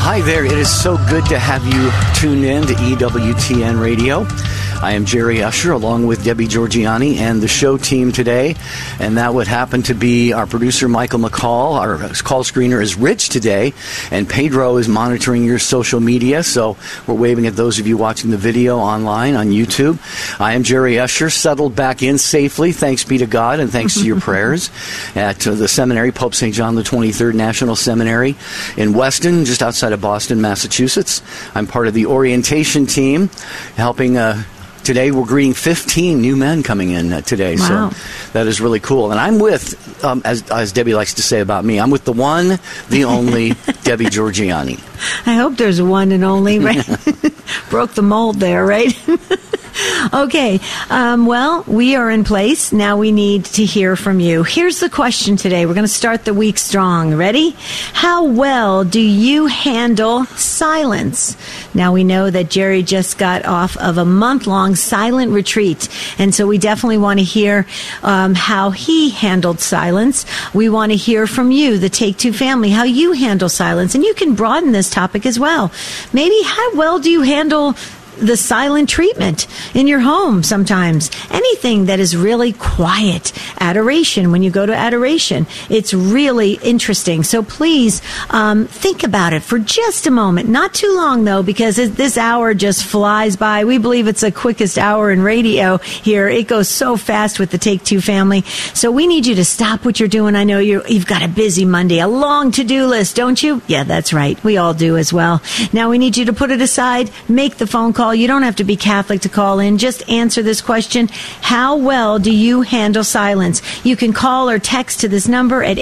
Hi there. It is so good to have you tuned in to EWTN Radio. I am Jerry Usher along with Debbie Georgiani and the show team today. And that would happen to be our producer, Michael McCall. Our call screener is Rich today. And Pedro is monitoring your social media. So we're waving at those of you watching the video online on YouTube. I am Jerry Usher, settled back in safely, thanks be to God and thanks to your prayers, at the seminary, Pope St. John the 23rd National Seminary in Weston, just outside of Boston, Massachusetts. I'm part of the orientation team, helping today we're greeting 15 new men coming in today. Wow. So that is really cool. And I'm with, as Debbie likes to say about me, I'm with the one, the only Debbie Georgiani. I hope there's one and only, right? Broke the mold there, right? Okay. Well, we are in place. Now we need to hear from you. Here's the question today. We're going to start the week strong. Ready? How well do you handle silence? Now, we know that Jerry just got off of a month-long silent retreat, and so we definitely want to hear how he handled silence. We want to hear from you, the Take Two family, how you handle silence, and you can broaden this topic as well. Maybe how well do you handle the silent treatment in your home sometimes? Anything that is really quiet. Adoration, when you go to adoration, it's really interesting. So please think about it for just a moment. Not too long, though, because this hour just flies by. We believe it's the quickest hour in radio here. It goes so fast with the Take Two family. So we need you to stop what you're doing. I know you've got a busy Monday, a long to-do list, don't you? Yeah, that's right. We all do as well. Now we need you to put it aside, make the phone call. You don't have to be Catholic to call in. Just answer this question. How well do you handle silence? You can call or text to this number at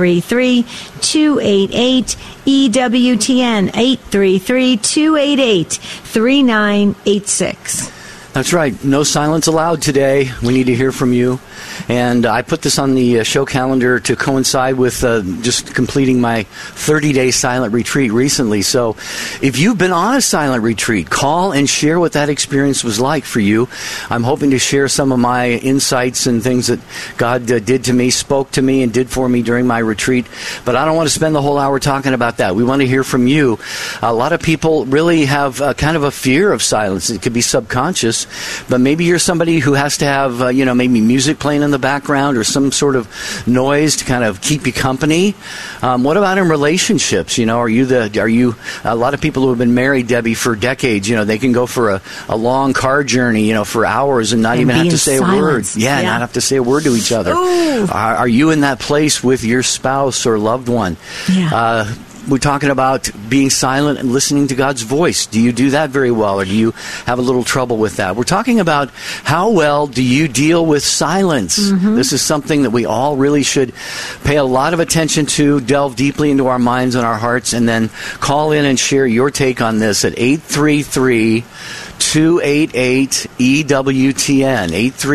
833-288-EWTN, 833-288-3986. That's right. No silence allowed today. We need to hear from you. And I put this on the show calendar to coincide with just completing my 30-day silent retreat recently. So if you've been on a silent retreat, call and share what that experience was like for you. I'm hoping to share some of my insights and things that God did to me, spoke to me, and did for me during my retreat. But I don't want to spend the whole hour talking about that. We want to hear from you. A lot of people really have kind of a fear of silence. It could be subconscious. But maybe you're somebody who has to have, maybe music playing in the background or some sort of noise to kind of keep you company. What about in relationships? Are you a lot of people who have been married, Debbie, for decades, they can go for a long car journey, for hours and not even have to say a word. Yeah, not have to say a word to each other. Are you in that place with your spouse or loved one? Yeah. We're talking about being silent and listening to God's voice. Do you do that very well, or do you have a little trouble with that? We're talking about how well do you deal with silence. Mm-hmm. This is something that we all really should pay a lot of attention to, delve deeply into our minds and our hearts, and then call in and share your take on this at 833-288-EWTN,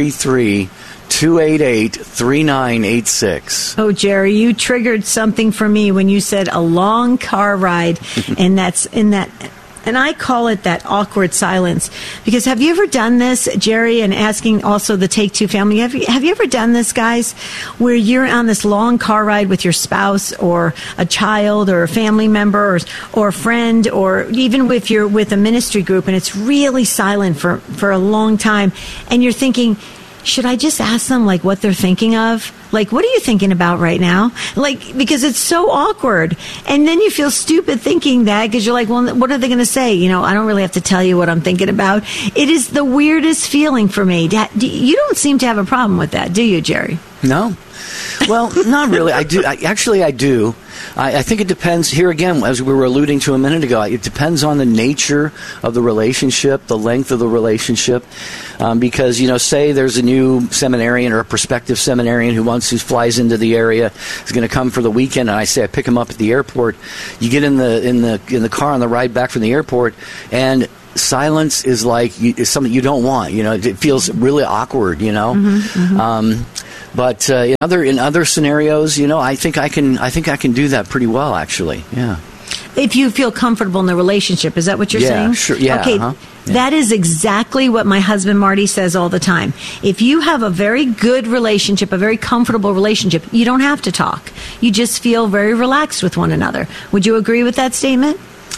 833-288-3986. Oh, Jerry, you triggered something for me when you said a long car ride, and that's in that. And I call it that awkward silence. Because have you ever done this, Jerry, and asking also the Take Two family, have you ever done this, guys, where you're on this long car ride with your spouse or a child or a family member or a friend, or even if you're with a ministry group and it's really silent for a long time, and you're thinking, should I just ask them, what they're thinking of? What are you thinking about right now? Because it's so awkward. And then you feel stupid thinking that, because you're well, what are they going to say? I don't really have to tell you what I'm thinking about. It is the weirdest feeling for me. You don't seem to have a problem with that, do you, Jerry? No. Well, not really. I do. I do. I think it depends, here again, as we were alluding to a minute ago, it depends on the nature of the relationship, the length of the relationship, because, say there's a new seminarian or a prospective seminarian who flies into the area, is going to come for the weekend, and I say I pick him up at the airport. You get in the car on the ride back from the airport, and silence is is something you don't want. It feels really awkward. Mm-hmm, mm-hmm. But in other scenarios, I think I can do that pretty well, actually. Yeah. If you feel comfortable in the relationship, is that what you're saying? Sure. Yeah. Okay. Yeah. That is exactly what my husband Marty says all the time. If you have a very good relationship, a very comfortable relationship, you don't have to talk. You just feel very relaxed with one another. Would you agree with that statement?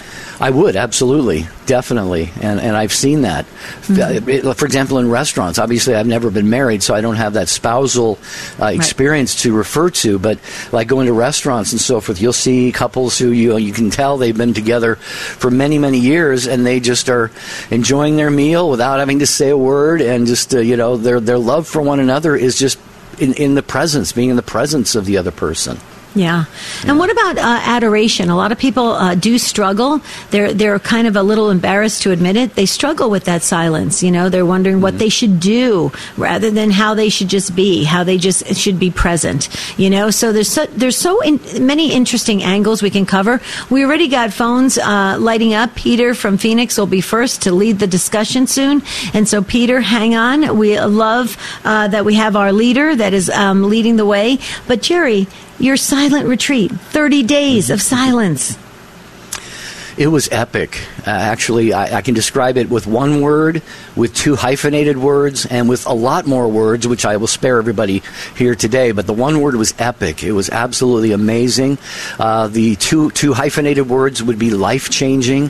I would, absolutely, definitely, and I've seen that. For example, in restaurants, obviously I've never been married, so I don't have that spousal experience to refer to, but like going to restaurants and so forth, you'll see couples who you can tell they've been together for many, many years, and they just are enjoying their meal without having to say a word, and just, their love for one another is just in the presence, being in the presence of the other person. Yeah. And what about adoration? A lot of people do struggle. They're kind of a little embarrassed to admit it. They struggle with that silence. They're wondering what they should do rather than how they should just be, how they just should be present. So there's many interesting angles we can cover. We already got phones lighting up. Peter from Phoenix will be first to lead the discussion soon. And so, Peter, hang on. We love that we have our leader that is leading the way. But, Jerry, your silent retreat, 30 days of silence. It was epic. Actually, I can describe it with one word, with 2 hyphenated words, and with a lot more words, which I will spare everybody here today. But the one word was epic. It was absolutely amazing. The two hyphenated words would be life-changing.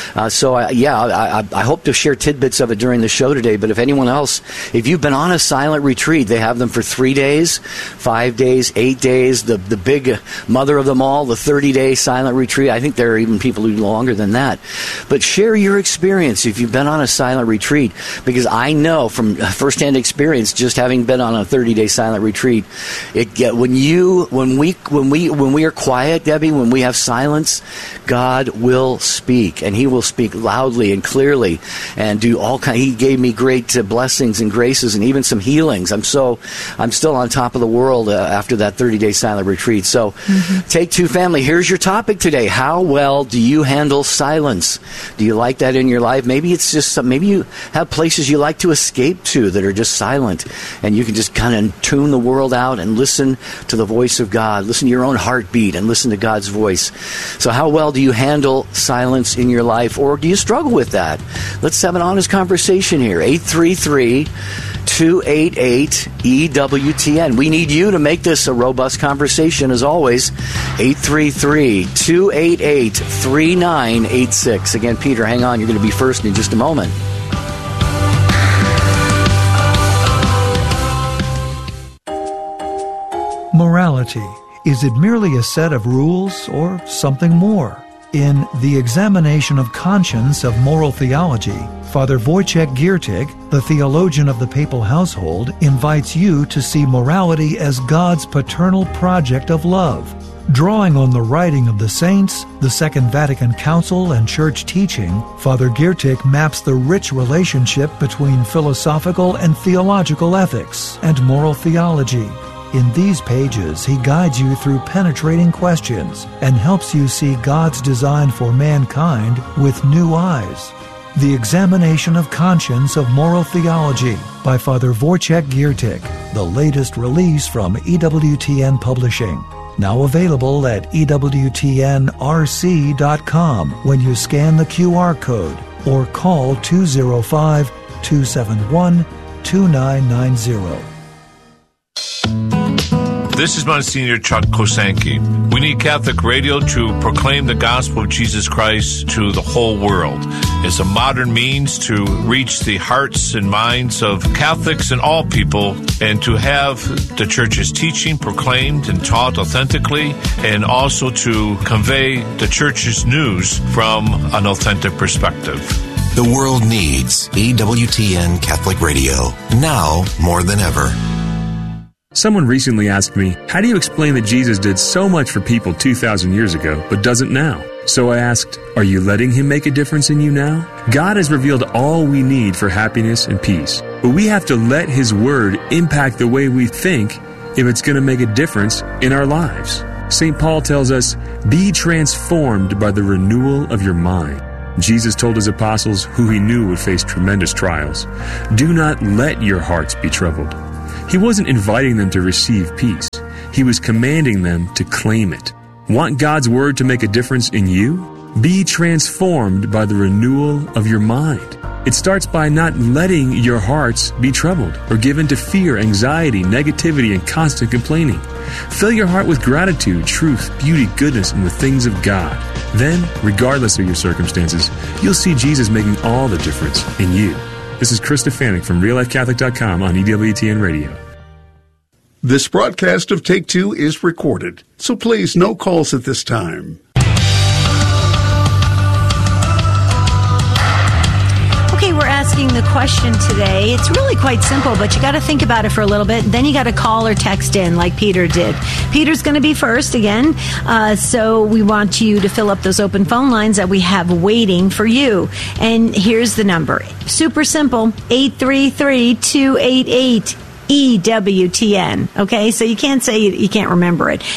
I hope to share tidbits of it during the show today. But if anyone else, if you've been on a silent retreat, they have them for 3 days, 5 days, 8 days. The big mother of them all, the 30-day silent retreat. I think there are even people who do longer than that. But share your experience if you've been on a silent retreat, because I know from firsthand experience, just having been on a 30-day silent retreat, when we are quiet, Debbie, when we have silence, God will speak, and He will speak loudly and clearly, and do all kind. He gave me great blessings and graces, and even some healings. I'm still on top of the world after that 30-day silent retreat. So, Take 2 family. Here's your topic today: how well do you handle silence? Do you like that in your life? Maybe it's just maybe you have places you like to escape to that are just silent, and you can just kind of tune the world out and listen to the voice of God, listen to your own heartbeat, and listen to God's voice. So how well do you handle silence in your life, or do you struggle with that? Let's have an honest conversation here. 833-288-EWTN. We need you to make this a robust conversation, as always. 833-288-3986. Again, Peter, hang on. You're going to be first in just a moment. Morality. Is it merely a set of rules or something more? In The Examination of Conscience of Moral Theology, Father Wojciech Giertych, the theologian of the papal household, invites you to see morality as God's paternal project of love. Drawing on the writing of the saints, the Second Vatican Council, and church teaching, Father Giertych maps the rich relationship between philosophical and theological ethics and moral theology. In these pages, he guides you through penetrating questions and helps you see God's design for mankind with new eyes. The Examination of Conscience of Moral Theology by Father Wojciech Giertych, the latest release from EWTN Publishing. Now available at EWTNRC.com when you scan the QR code or call 205-271-2990. This is Monsignor Chuck Kosanke. We need Catholic radio to proclaim the gospel of Jesus Christ to the whole world. It's a modern means to reach the hearts and minds of Catholics and all people, and to have the Church's teaching proclaimed and taught authentically, and also to convey the Church's news from an authentic perspective. The world needs EWTN Catholic Radio, now more than ever. Someone recently asked me, how do you explain that Jesus did so much for people 2,000 years ago, but doesn't now? So I asked, are you letting Him make a difference in you now? God has revealed all we need for happiness and peace, but we have to let His Word impact the way we think if it's going to make a difference in our lives. St. Paul tells us, be transformed by the renewal of your mind. Jesus told His apostles, who He knew would face tremendous trials, do not let your hearts be troubled. He wasn't inviting them to receive peace. He was commanding them to claim it. Want God's Word to make a difference in you? Be transformed by the renewal of your mind. It starts by not letting your hearts be troubled or given to fear, anxiety, negativity, and constant complaining. Fill your heart with gratitude, truth, beauty, goodness, and the things of God. Then, regardless of your circumstances, you'll see Jesus making all the difference in you. This is Chris Stefanik from RealLifeCatholic.com on EWTN Radio. This broadcast of Take Two is recorded, so please no calls at this time. Okay, we're asking the question today. It's really quite simple, but you got to think about it for a little bit. Then you got to call or text in like Peter did. Peter's going to be first again, so we want you to fill up those open phone lines that we have waiting for you. And here's the number. Super simple, 833-288 EWTN. Okay, so you can't say you can't remember it.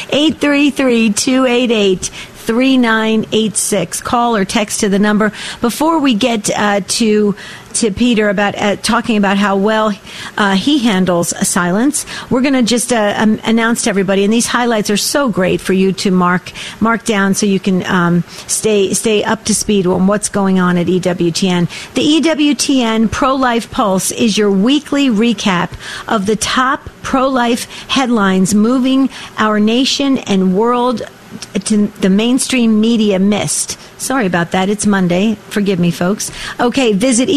833-288-3986. Call or text to the number. Before we get to Peter about talking about how well he handles silence, we're going to just announce to everybody, and these highlights are so great for you to mark down so you can stay up to speed on what's going on at EWTN. The EWTN Pro-Life Pulse is your weekly recap of the top pro-life headlines moving our nation and world to the mainstream media missed. Sorry about that. It's Monday. Forgive me, folks. Okay, visit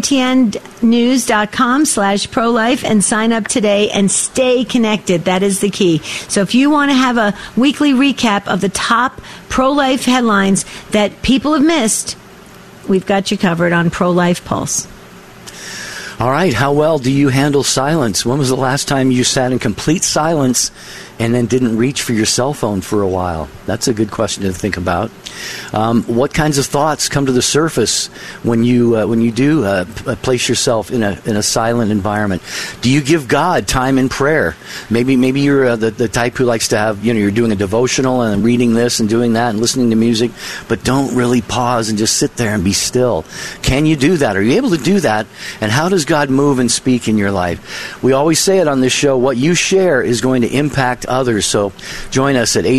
EWTNnews.com/pro-life and sign up today and stay connected. That is the key. So if you want to have a weekly recap of the top pro-life headlines that people have missed, we've got you covered on Pro-Life Pulse. All right, how well do you handle silence? When was the last time you sat in complete silence and then didn't reach for your cell phone for a while? That's a good question to think about. What kinds of thoughts come to the surface when you do place yourself in a silent environment? Do you give God time in prayer? Maybe you're the type who likes to have, you're doing a devotional and reading this and doing that and listening to music, but don't really pause and just sit there and be still. Can you do that? Are you able to do that? And how does God move and speak in your life? We always say it on this show, what you share is going to impact others. So join us at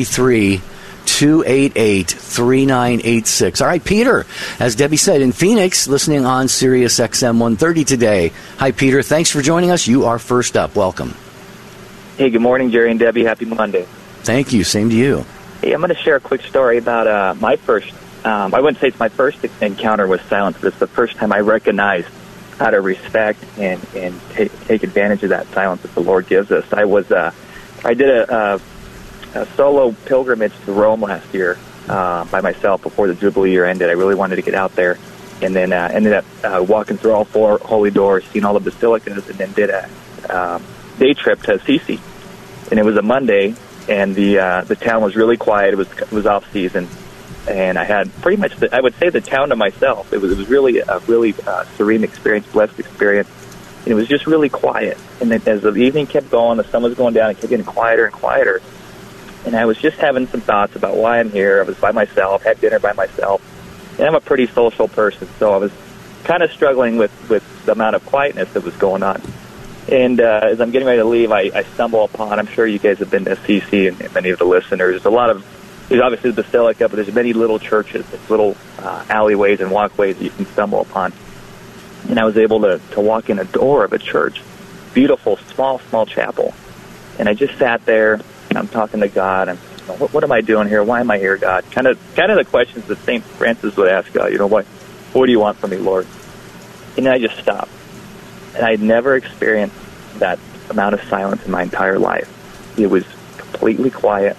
833-288-3986. All right, Peter, as Debbie said, in Phoenix, listening on Sirius XM 130 today. Hi, Peter. Thanks for joining us. You are first up. Welcome. Hey, good morning, Jerry and Debbie. Happy Monday. Thank you. Same to you. Hey, I'm going to share a quick story about my first, I wouldn't say it's my first encounter with silence, but it's the first time I recognized how to respect and take advantage of that silence that the Lord gives us. I did a solo pilgrimage to Rome last year by myself before the Jubilee year ended. I really wanted to get out there, and then ended up walking through all four holy doors, seeing all the basilicas, and then did a day trip to Assisi. And it was a Monday, and the town was really quiet. It was off season, and I had pretty much I would say the town to myself. It was really a serene experience, blessed experience. And it was just really quiet. And then as the evening kept going, the sun was going down, it kept getting quieter and quieter. And I was just having some thoughts about why I'm here. I was by myself, had dinner by myself. And I'm a pretty social person, so I was kind of struggling with the amount of quietness that was going on. And as I'm getting ready to leave, I stumble upon, I'm sure you guys have been to Assisi and many of the listeners, there's obviously the Basilica, but there's many little churches, little alleyways and walkways that you can stumble upon. And I was able to walk in a door of a church, beautiful, small chapel. And I just sat there, and I'm talking to God. And what am I doing here? Why am I here, God? Kind of the questions that St. Francis would ask God. What do you want from me, Lord? And then I just stopped. And I had never experienced that amount of silence in my entire life. It was completely quiet.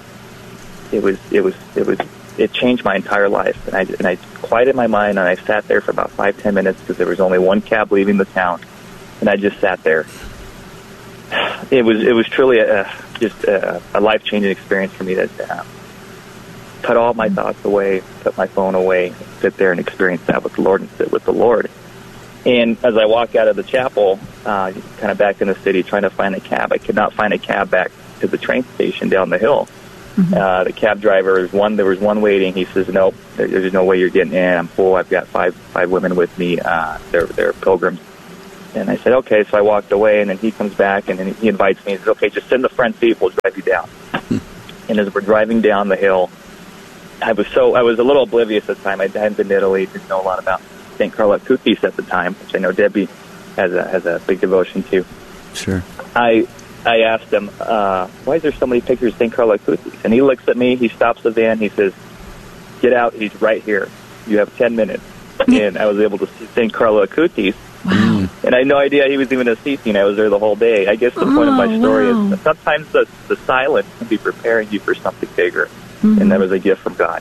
It changed my entire life, and I quieted my mind, and I sat there for about 5-10 minutes because there was only one cab leaving the town, and I just sat there. It was truly a life-changing experience for me to cut all my thoughts away, put my phone away, sit there and experience that with the Lord and sit with the Lord. And as I walk out of the chapel, kind of back in the city, trying to find a cab, I could not find a cab back to the train station down the hill. Mm-hmm. The cab driver, there was one waiting. He says, nope, there's no way you're getting in. I'm full. I've got five women with me. They're pilgrims. And I said, okay. So I walked away, and then he comes back, and then he invites me. He says, okay, just sit in the front seat. We'll drive you down. And as we're driving down the hill, I was a little oblivious at the time. I hadn't been to Italy, didn't know a lot about St. Carlo Acutis at the time, which I know Debbie has a big devotion to. Sure. I asked him, why is there so many pictures of St. Carlo Acutis? And he looks at me, he stops the van, he says, get out. He's right here. You have 10 minutes. And I was able to see St. Carlo Acutis. Wow. And I had no idea he was even Assisi, and I was there the whole day. I guess the point of my story is sometimes the silence can be preparing you for something bigger. And that was a gift from God.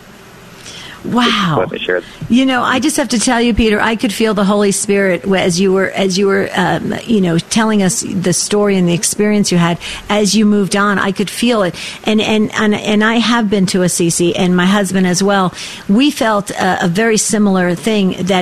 Wow. Let me share that. You know, I just have to tell you, Peter, I could feel the Holy Spirit as you were, telling us the story and the experience you had as you moved on. I could feel it. And I have been to Assisi, and my husband as well. We felt a very similar thing, that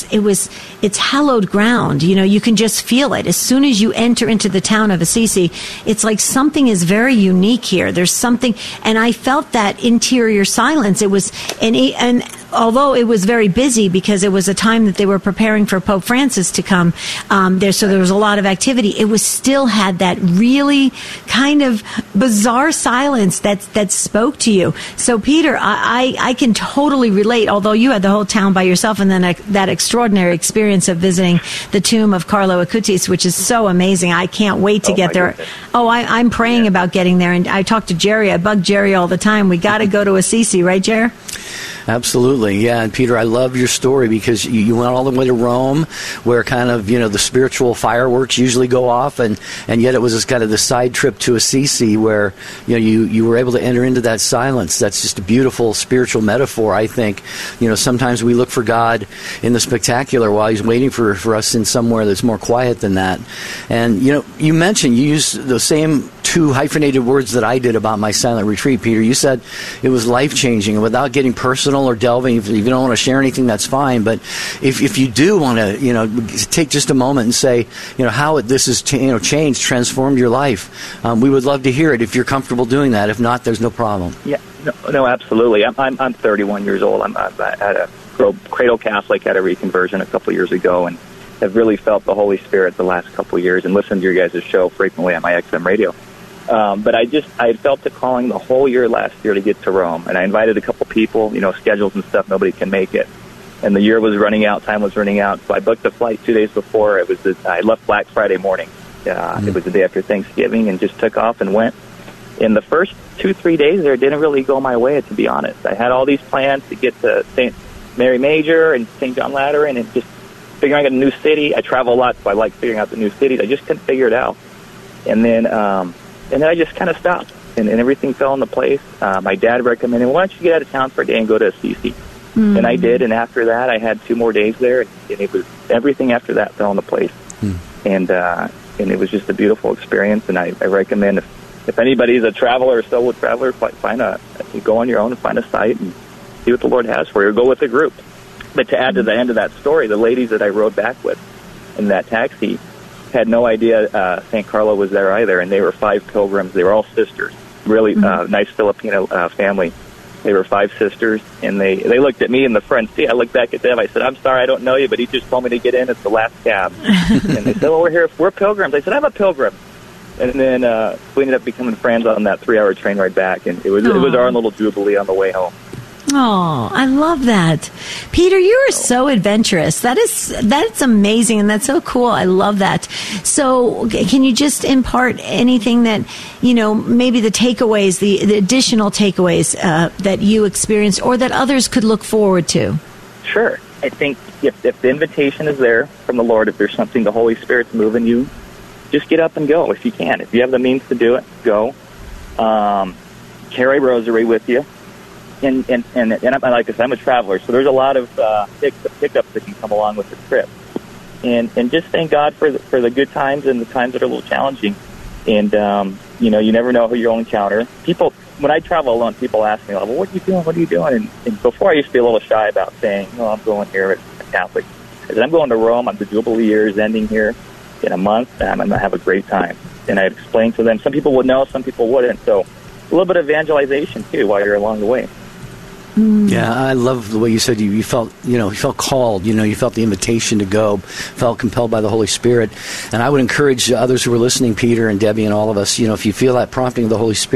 it's hallowed ground. You know, you can just feel it. As soon as you enter into the town of Assisi, it's like something is very unique here. There's something, and I felt that interior silence. It was, and although it was very busy because it was a time that they were preparing for Pope Francis to come there, so there was a lot of activity, it was still had that really kind of bizarre silence that spoke to you. So, Peter, I can totally relate, although you had the whole town by yourself, and then that extraordinary experience of visiting the tomb of Carlo Acutis, which is so amazing. I can't wait to get there. Goodness. I'm praying about getting there, and I talk to Jerry. I bug Jerry all the time. We got to go to Assisi, right, Jerry? Absolutely, yeah. And Peter, I love your story because you went all the way to Rome, where kind of, the spiritual fireworks usually go off, and yet it was just kind of the side trip to Assisi where, you were able to enter into that silence. That's just a beautiful spiritual metaphor, I think. Sometimes we look for God in the spectacular while He's waiting for us in somewhere that's more quiet than that. And, you mentioned, you used the same two hyphenated words that I did about my silent retreat, Peter. You said it was life-changing, and without getting personal or delving, if you don't want to share anything, that's fine. But if you do want to, take just a moment and say, how this has changed, transformed your life, we would love to hear it if you're comfortable doing that. If not, there's no problem. Yeah, no, absolutely. I'm 31 years old. I'm at a cradle Catholic, had a reconversion a couple years ago, and have really felt the Holy Spirit the last couple of years, and listened to your guys' show frequently on my XM radio. But I had felt the calling the whole year last year to get to Rome, and I invited a couple people, schedules and stuff, nobody can make it. And the year was running out, time was running out, so I booked a flight 2 days before. I left Black Friday morning. It was the day after Thanksgiving, and just took off and went. In the first 2-3 days there, it didn't really go my way, to be honest. I had all these plans to get to St. Mary Major and St. John Lateran, and just figuring out a new city. I travel a lot, so I like figuring out the new cities. I just couldn't figure it out. And then I just kind of stopped, and everything fell into place. My dad recommended, why don't you get out of town for a day and go to Assisi? Mm-hmm. And I did, and after that, I had 2 more days there, and it was everything after that fell into place. And it was just a beautiful experience, and I recommend if anybody's a traveler or solo traveler, go on your own and find a site and see what the Lord has for you, or go with a group. But to add to the end of that story, the ladies that I rode back with in that taxi had no idea St. Carlo was there either, and they were 5 pilgrims. They were all sisters, really nice Filipino family. They were 5 sisters, and they looked at me in the front seat. I looked back at them. I said, I'm sorry, I don't know you, but he just told me to get in. It's the last cab. And they said, well, we're pilgrims. I said, I'm a pilgrim. And then we ended up becoming friends on that 3-hour train ride back, and it was our little jubilee on the way home. Oh, I love that. Peter, you are so adventurous. That's amazing, and that's so cool. I love that. So can you just impart anything that, maybe the takeaways, the additional takeaways that you experienced or that others could look forward to? Sure. I think if the invitation is there from the Lord, if there's something the Holy Spirit's moving you, just get up and go if you can. If you have the means to do it, go. Carry a rosary with you. And like I said, I'm a traveler, so there's a lot of hiccups that can come along with the trip. And just thank God for the good times and the times that are a little challenging. And, you never know who you'll encounter. People, when I travel alone, people ask me, well, what are you doing? What are you doing? And before I used to be a little shy about saying, I'm going here as a Catholic. I said, I'm going to Rome. The Jubilee year is ending here in a month, and I'm going to have a great time. And I'd explain to them. Some people would know, some people wouldn't. So a little bit of evangelization, too, while you're along the way. Yeah, I love the way you said you felt, you felt called, you felt the invitation to go, felt compelled by the Holy Spirit. And I would encourage others who are listening, Peter and Debbie and all of us, if you feel that prompting of the Holy Spirit,